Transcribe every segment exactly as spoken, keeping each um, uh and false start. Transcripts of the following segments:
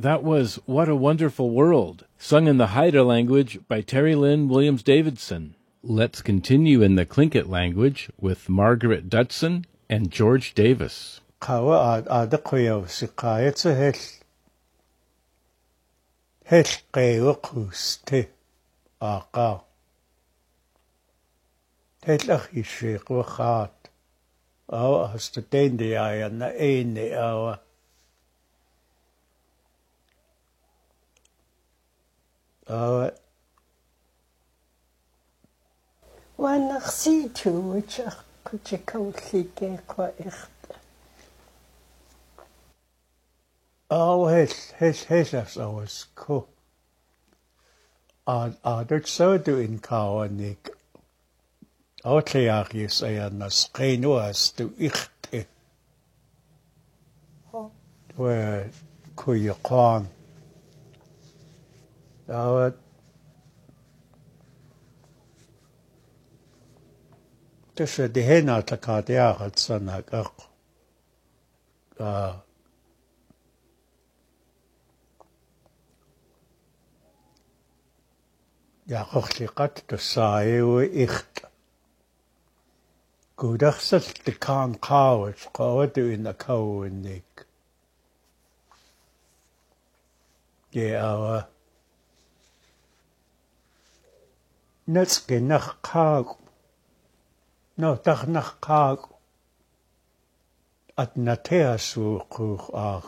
That was What a Wonderful World, sung in the Haida language by Terry Lynn Williams Davidson. Let's continue in the Tlingit language with Margaret Dutson and George Davis. Kawa adaqyo siqayet hel hel qeyo quste aqa hel akhi shiq wakhat aw hastateen die ayana ene aw aw ونغسيتو وشخ كوتشي كوتلي كي قوائخ aw hel hel hel as awas ko ad adert so do in kawanik aw tleagis ayana sqeno as do ichte we kuyqan aw تشا دهنا تكاديا غتسنا قق آه يا قختي قد تساي وإخت قود أخسل تكان قاوش قاودو إن كونيك يا أوا نسقي نخ قاق No, dag nach kaag. At natea suuquk ach.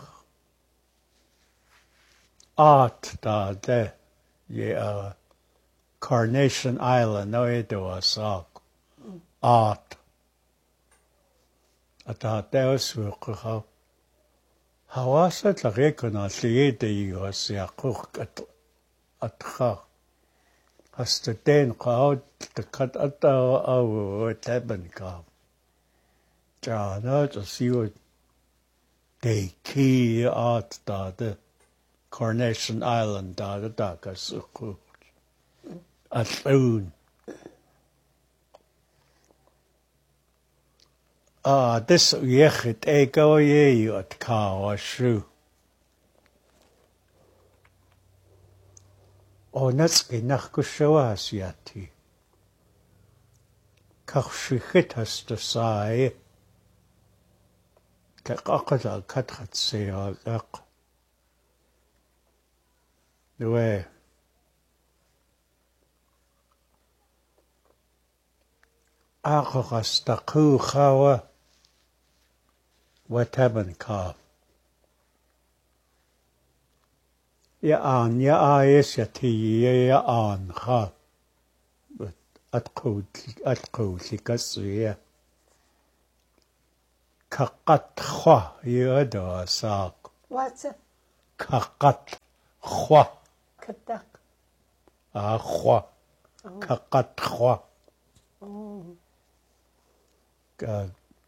Art da de ye uh, Carnation Island no edo asak. Art. At da de suuquk. Hawasa la rekona liede yo siaquk at at kha. Hastateen qaud تكاد أتا أو تبن كاب جانا تسيو ديكي آت داده Carnation Island داده داكا سقوط أثون آه دس يخت إيقو ييو أتكاوا شو أو نسقي نخكو شواسياتي كخشيخت هستساي كقاقل كتخت سياق دوي آقا استقو خاوة وتبن كاف يا آن يا آيس يا تي يا آن خاف أتقول أتقول كسوية كقط خوا يدا ساق واتس كقط خوا كتاق آه خوا كقط خوا ك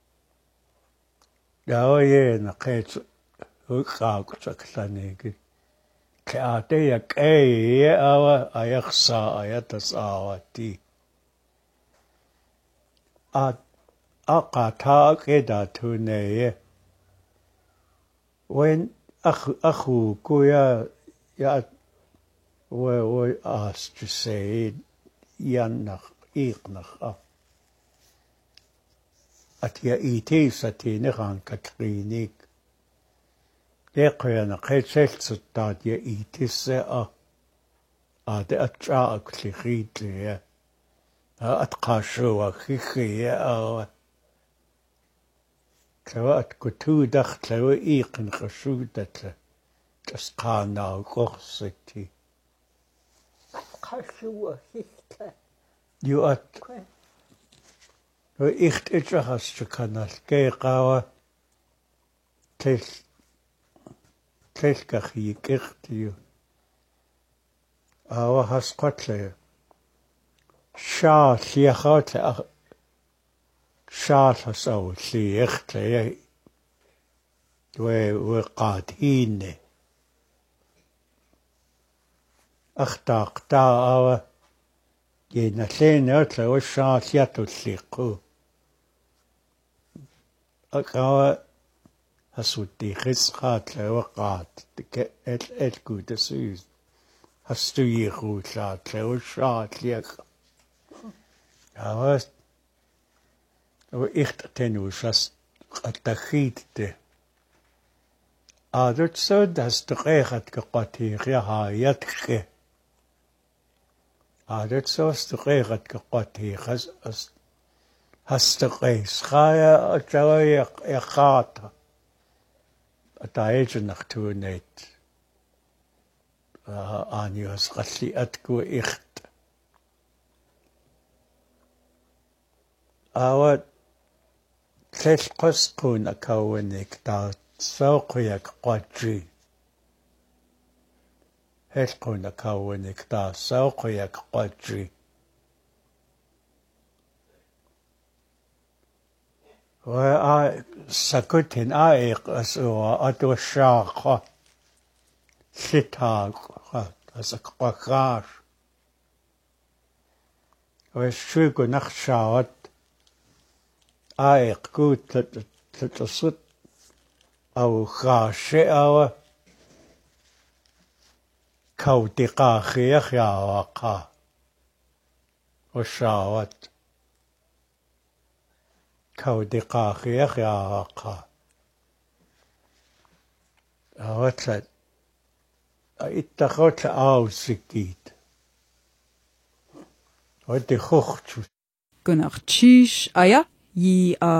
جاوي نقيت وقاق شكلانيك كأتي كأي أو أيخسا أيتساوتي أقاطع كده تونية وين أخ أخو كويا يا و و أستسيد ينخ إيقنخ أتيا إيتي ستينخ عن كترينيك يقينا قيد سيلت ستاد يا إيتي سأ أدي أتشاك لخيد ليه أتقاشوا خيخي أو كوات كتو دخت لو إيقن خشودة تسقانا وقصتي أتقاشوا خيخي يو أت و إيخت إجهز شكنا الكيقاوة تل تلك خيك إختيو أو هسقط لي شال يخوت أخ شال هسو ليخت لي و وقادين أختاق تاو ينسين أتلا وشال يتو الليقو أقاو Hasut die Gisgaat leeuwgaat. De et et goede suus. Hast du hier goed laat leeuwschaat leeg. Ja, was. Aber echt tenus has atagiete. Adert so das dregat geqatir ja hayatke. Adert so das dregat geqatir has has hast du reis khaya tawa ya khata. Ataige nach tu net. Anius qalli atku echt. Awa tlqos kun akawenik ta سوقيك قدري هل كنا كونك تا سوقيك قدري و سكتن آيق أسوا أدو الشاقة ستاق أسك قكاش وشوكو نخشاوت آيق قوت تتصد أو خاشئ أو كودقا خيخ يا وقا وشاوت كودقا خيخ يا وقا أوتلت اتخوت أو سكيت ودي خخت Gunnar tjús, aja, yi a